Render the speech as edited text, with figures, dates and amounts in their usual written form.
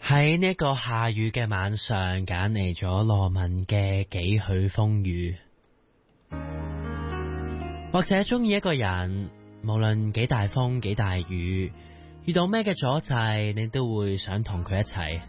喺呢一個下雨嘅晚上，揀嚟咗羅文嘅幾許風雨。或者中意一個人，無論幾大風幾大雨，遇到咩嘅阻滯，你都會想同佢一齊。